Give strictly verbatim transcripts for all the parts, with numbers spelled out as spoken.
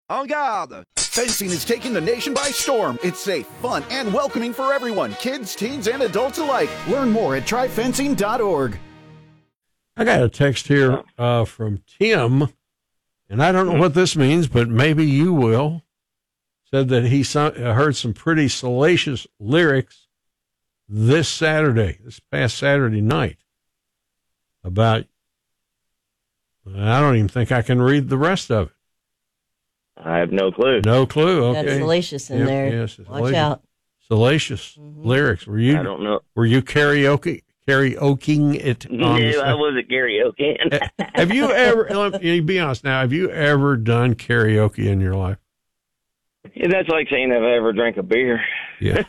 En garde! Fencing is taking the nation by storm. It's safe, fun, and welcoming for everyone, kids, teens, and adults alike. Learn more at try fencing dot org. I got a text here uh, from Tim, and I don't know what this means, but maybe you will. Said that he saw, heard some pretty salacious lyrics this Saturday, this past Saturday night, about, I don't even think I can read the rest of it. I have no clue. No clue. Okay. That's salacious in Yep, there. Yes, Watch salacious, out. Salacious mm-hmm. lyrics. Were you? I don't know. Were you karaoke karaokeing it? On No, the I wasn't karaoke. Have you ever? Let me be honest now. Have you ever done karaoke in your life? Yeah, that's like saying have I ever drank a beer. Yeah.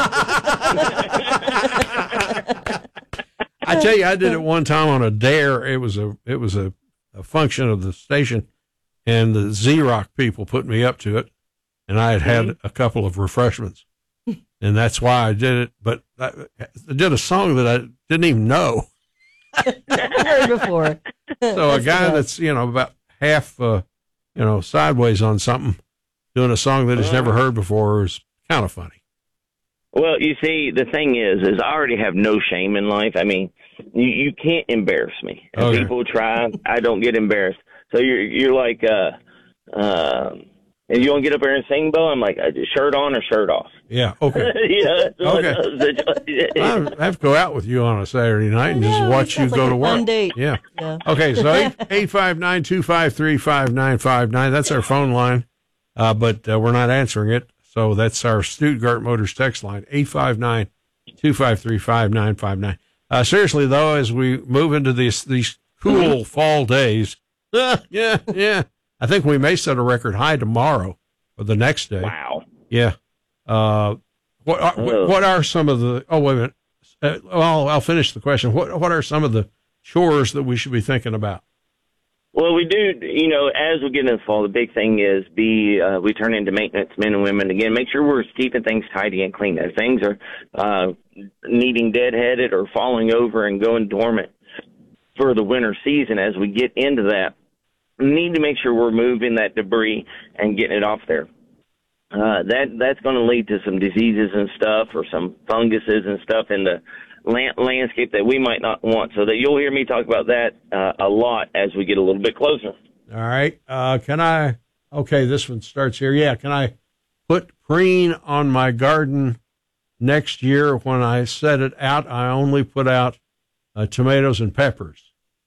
I tell you, I did it one time on a dare. It was a it was a, a function of the station. And the Z-Rock people put me up to it, and I had had mm-hmm. a couple of refreshments, and that's why I did it. But I, I did a song that I didn't even know. Never heard before. So a guy that's, you know, about half, uh, you know, sideways on something, doing a song that he's uh, never heard before is kind of funny. Well, you see, the thing is, is I already have no shame in life. I mean, you, you can't embarrass me. And okay. people try, I don't get embarrassed. So you're you're like, uh, uh, and you want to get up there and sing, Bo? I'm like, shirt on or shirt off? Yeah, okay. yeah, okay. I have to go out with you on a Saturday night and just watch you go like to work. Fun date. Yeah. yeah. Okay, so eight five nine, two five three, five nine five nine. That's our phone line, uh, but uh, we're not answering it. So that's our Stuttgart Motors text line, eight five nine, two five three, five nine five nine. Uh, seriously, though, as we move into these, these cool fall days, Uh, yeah, yeah. I think we may set a record high tomorrow or the next day. Wow. Yeah. Uh, what are, oh. what are some of the? Oh, wait a minute. Uh, well, I'll finish the question. What What are some of the chores that we should be thinking about? Well, we do. You know, as we get into the fall, the big thing is be uh, we turn into maintenance men and women again. Make sure we're keeping things tidy and clean. If things are uh, needing deadheaded or falling over and going dormant for the winter season, as we get into that, we need to make sure we're moving that debris and getting it off there. Uh, that that's going to lead to some diseases and stuff, or some funguses and stuff in the land, landscape that we might not want. So that you'll hear me talk about that uh, a lot as we get a little bit closer. All right. Uh, can I? Okay, this one starts here. Yeah. Can I put preen on my garden next year? When I set it out, I only put out uh, tomatoes and peppers.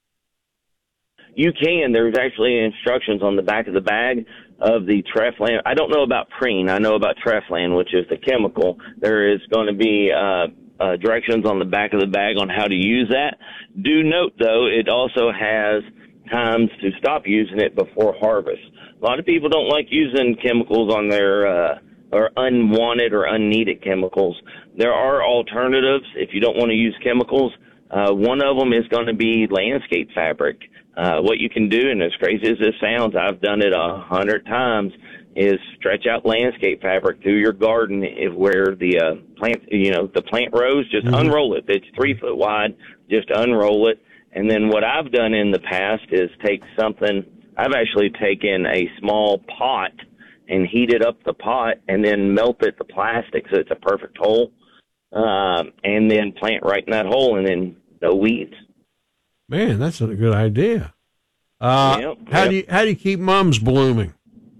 You can. There's actually instructions on the back of the bag of the Treflan. I don't know about preen. I know about Treflan, which is the chemical. There is going to be uh, uh, directions on the back of the bag on how to use that. Do note, though, it also has times to stop using it before harvest. A lot of people don't like using chemicals on their uh, or unwanted or unneeded chemicals. There are alternatives if you don't want to use chemicals. Uh, one of them is going to be landscape fabric. Uh, what you can do, and as crazy as this sounds, I've done it a hundred times, is stretch out landscape fabric through your garden if where the uh, plant, you know, the plant rows, just mm-hmm. unroll it. It's three foot wide, just unroll it. And then what I've done in the past is take something, I've actually taken a small pot and heated up the pot and then melted the plastic so it's a perfect hole, um, and then plant right in that hole, and then no weeds. Man, that's a good idea. Uh, yep, how yep. do you how do you keep mums blooming?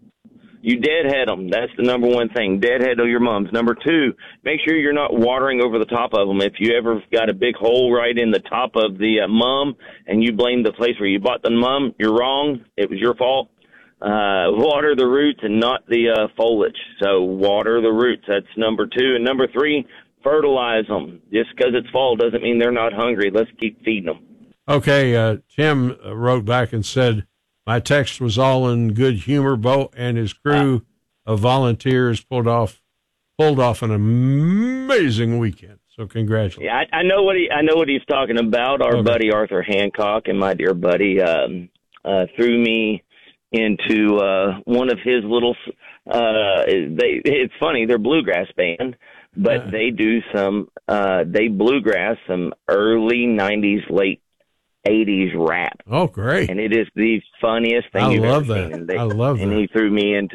You deadhead them. That's the number one thing. Deadhead your mums. Number two, make sure you're not watering over the top of them. If you ever got a big hole right in the top of the uh, mum and you blame the place where you bought the mum, you're wrong. It was your fault. Uh, water the roots and not the uh, foliage. So water the roots. That's number two. And number three, fertilize them. Just because it's fall doesn't mean they're not hungry. Let's keep feeding them. Okay, uh, Tim wrote back and said, my text was all in good humor. Bo and his crew of volunteers pulled off pulled off an amazing weekend. So congratulations. Yeah, I, I know what he I know what he's talking about. Our okay. buddy Arthur Hancock and my dear buddy um, uh, threw me into uh, one of his little. Uh, they it's funny, they're bluegrass band, but yeah. they do some uh, they bluegrass some early nineties, late eighties rap. Oh, great. And it is the funniest thing I you've love ever that. seen. And they, I love and that. he threw me into